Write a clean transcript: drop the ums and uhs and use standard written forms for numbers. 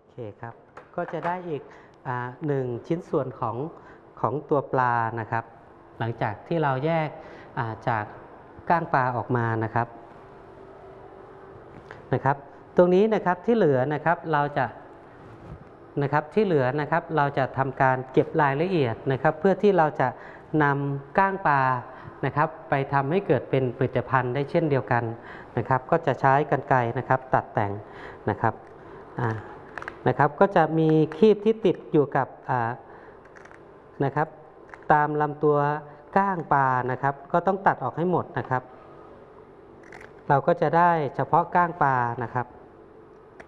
เคครับก็จะได้อีกหนึ่งชิ้นส่วนของตัวปลานะครับหลังจากที่เราแยกจากก้างปลาออกมานะครับตรงนี้นะครับที่เหลือนะครับเราจะทำการเก็บรายละเอียดนะครับเพื่อที่เราจะนำก้างปลานะครับไปทำให้เกิดเป็นผลิตภัณฑ์ได้เช่นเดียวกันนะครับก็จะใช้กรรไกรนะครับตัดแต่งนะครับก็จะมีครีบที่ติดอยู่กับนะครับตามลำตัวก้างปลานะครับก็ต้องตัดออกให้หมดนะครับเราก็จะได้เฉพาะก้างปลานะครับ